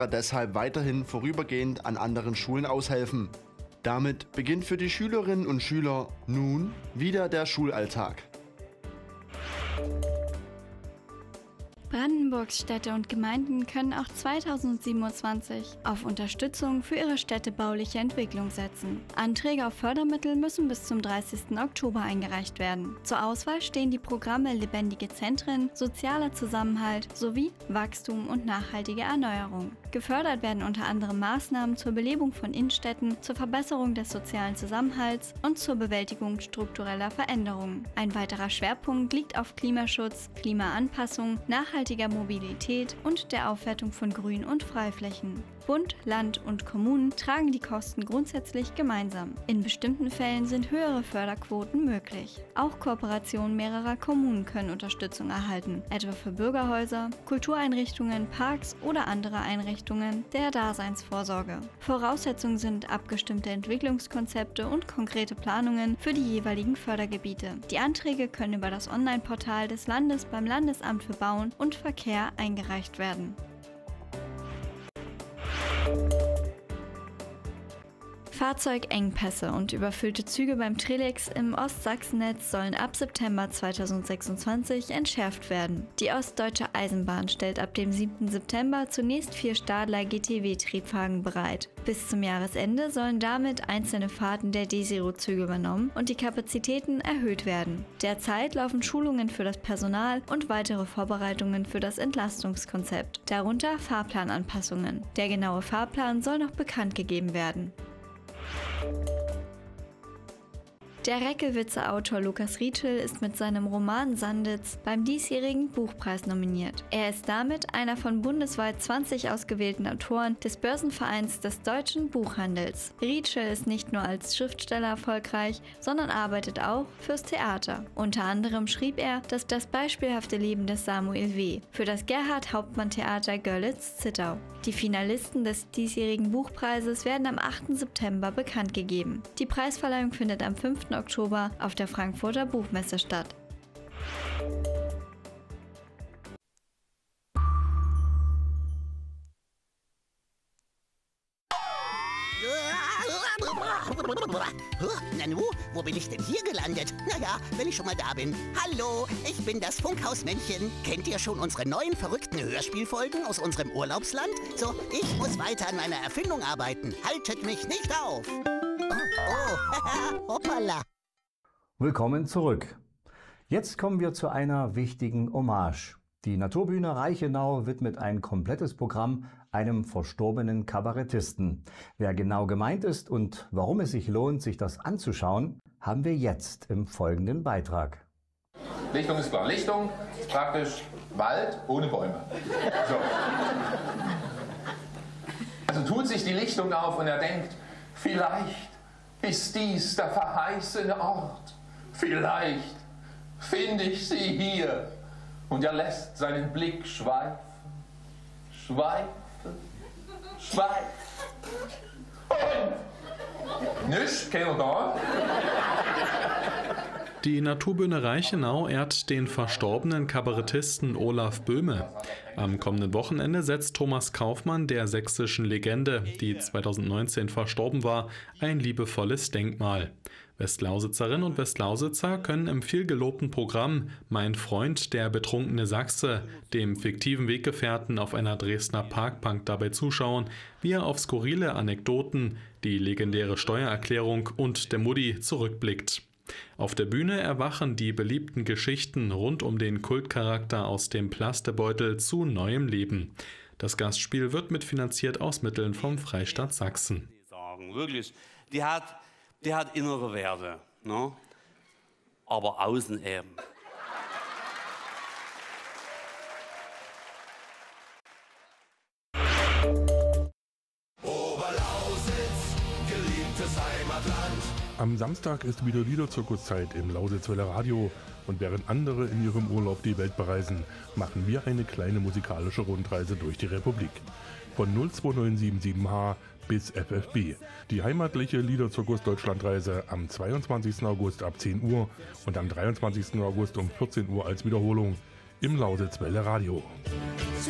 deshalb weiterhin vorübergehend an anderen Schulen aushelfen. Damit beginnt für die Schülerinnen und Schüler nun wieder der Schulalltag. Brandenburgs Städte und Gemeinden können auch 2027 auf Unterstützung für ihre städtebauliche Entwicklung setzen. Anträge auf Fördermittel müssen bis zum 30. Oktober eingereicht werden. Zur Auswahl stehen die Programme Lebendige Zentren, Sozialer Zusammenhalt sowie Wachstum und nachhaltige Erneuerung. Gefördert werden unter anderem Maßnahmen zur Belebung von Innenstädten, zur Verbesserung des sozialen Zusammenhalts und zur Bewältigung struktureller Veränderungen. Ein weiterer Schwerpunkt liegt auf Klimaschutz, Klimaanpassung, nachhaltiger Mobilität und der Aufwertung von Grün- und Freiflächen. Bund, Land und Kommunen tragen die Kosten grundsätzlich gemeinsam. In bestimmten Fällen sind höhere Förderquoten möglich. Auch Kooperationen mehrerer Kommunen können Unterstützung erhalten, etwa für Bürgerhäuser, Kultureinrichtungen, Parks oder andere Einrichtungen der Daseinsvorsorge. Voraussetzungen sind abgestimmte Entwicklungskonzepte und konkrete Planungen für die jeweiligen Fördergebiete. Die Anträge können über das Online-Portal des Landes beim Landesamt für Bauen und Verkehr eingereicht werden. Fahrzeugengpässe und überfüllte Züge beim Trelex im Ostsachsennetz sollen ab September 2026 entschärft werden. Die Ostdeutsche Eisenbahn stellt ab dem 7. September zunächst 4 Stadler GTW-Triebwagen bereit. Bis zum Jahresende sollen damit einzelne Fahrten der D-Zero-Züge übernommen und die Kapazitäten erhöht werden. Derzeit laufen Schulungen für das Personal und weitere Vorbereitungen für das Entlastungskonzept, darunter Fahrplananpassungen. Der genaue Fahrplan soll noch bekannt gegeben werden. Der Reckewitzer Autor Lukas Rietschel ist mit seinem Roman Sanditz beim diesjährigen Buchpreis nominiert. Er ist damit einer von bundesweit 20 ausgewählten Autoren des Börsenvereins des deutschen Buchhandels. Rietschel ist nicht nur als Schriftsteller erfolgreich, sondern arbeitet auch fürs Theater. Unter anderem schrieb er das beispielhafte Leben des Samuel W. für das Gerhard-Hauptmann-Theater Görlitz-Zittau. Die Finalisten des diesjährigen Buchpreises werden am 8. September bekannt gegeben. Die Preisverleihung findet am 5. Oktober auf der Frankfurter Buchmesse statt. Nanu, wo bin ich denn hier gelandet? Naja, wenn ich schon mal da bin. Hallo, ich bin das Funkhausmännchen. Kennt ihr schon unsere neuen verrückten Hörspielfolgen aus unserem Urlaubsland? So, ich muss weiter an meiner Erfindung arbeiten. Haltet mich nicht auf. Oh, hoppala. Willkommen zurück. Jetzt kommen wir zu einer wichtigen Hommage. Die Naturbühne Reichenau widmet ein komplettes Programm einem verstorbenen Kabarettisten. Wer genau gemeint ist und warum es sich lohnt, sich das anzuschauen, haben wir jetzt im folgenden Beitrag. Lichtung ist klar. Lichtung ist praktisch Wald ohne Bäume. So. Also tut sich die Lichtung auf und er denkt, vielleicht ist dies der verheißene Ort. Vielleicht finde ich sie hier. Und er lässt seinen Blick schweifen, schweifen, schweifen. Und nichts, keiner da. Die Naturbühne Reichenau ehrt den verstorbenen Kabarettisten Olaf Böhme. Am kommenden Wochenende setzt Thomas Kaufmann der sächsischen Legende, die 2019 verstorben war, ein liebevolles Denkmal. Westlausitzerinnen und Westlausitzer können im vielgelobten Programm Mein Freund, der betrunkene Sachse, dem fiktiven Weggefährten auf einer Dresdner Parkbank dabei zuschauen, wie er auf skurrile Anekdoten, die legendäre Steuererklärung und der Mutti zurückblickt. Auf der Bühne erwachen die beliebten Geschichten rund um den Kultcharakter aus dem Plastebeutel zu neuem Leben. Das Gastspiel wird mitfinanziert aus Mitteln vom Freistaat Sachsen. Wirklich, die hat innere Werte, ne? Aber außen eben. Oberlausitz, geliebtes Heimatland. Am Samstag ist wieder Liederzirkuszeit im Lausitzwelle Radio und während andere in ihrem Urlaub die Welt bereisen, machen wir eine kleine musikalische Rundreise durch die Republik. Von 02977H bis FFB. Die heimatliche Liederzirkus Deutschlandreise am 22. August ab 10 Uhr und am 23. August um 14 Uhr als Wiederholung im Lausitzwelle Radio.